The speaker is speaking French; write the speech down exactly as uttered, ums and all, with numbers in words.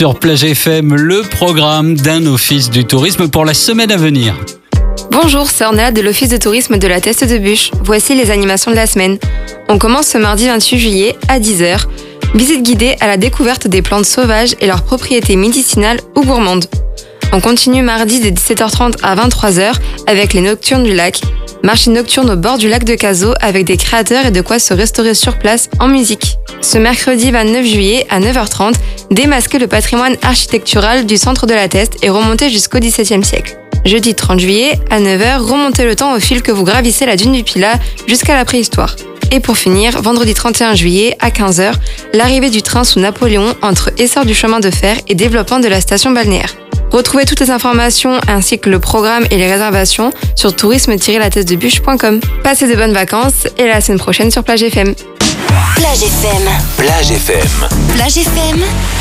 sur Plage F M, le programme d'un office du tourisme pour la semaine à venir. Bonjour, c'est Ornella de l'Office de tourisme de la Teste de Buch. Voici les animations de la semaine. On commence ce mardi vingt-huit juillet à dix heures. Visite guidée à la découverte des plantes sauvages et leurs propriétés médicinales ou gourmandes. On continue mardi de dix-sept heures trente à vingt-trois heures avec les Nocturnes du lac. Marché nocturne au bord du lac de Cazaux avec des créateurs et de quoi se restaurer sur place en musique. Ce mercredi vingt-neuf juillet à neuf heures trente, démasquer le patrimoine architectural du centre de la Teste et remonter jusqu'au dix-septième siècle. Jeudi trente juillet à neuf heures, remontez le temps au fil que vous gravissez la dune du Pilat jusqu'à la préhistoire. Et pour finir, vendredi trente et un juillet à quinze heures, l'arrivée du train sous Napoléon entre essor du chemin de fer et développement de la station balnéaire. Retrouvez toutes les informations ainsi que le programme et les réservations sur tourisme tiret la teste de buch point com. Passez de bonnes vacances et à la semaine prochaine sur Plage F M. Plage F M. Plage F M. Plage F M.